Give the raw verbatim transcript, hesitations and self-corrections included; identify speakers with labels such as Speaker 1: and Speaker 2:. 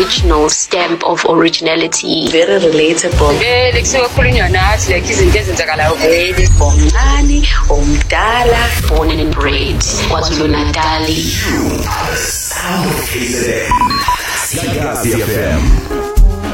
Speaker 1: original stamp of originality.
Speaker 2: Very relatable.
Speaker 3: Eh, lekusekhulunywa nathi like izinto ezenzakalayo vele.
Speaker 1: Omncane, omdala, born and bred. KwaZulu Natal.
Speaker 4: Sound of K Z N. Sikazi F M.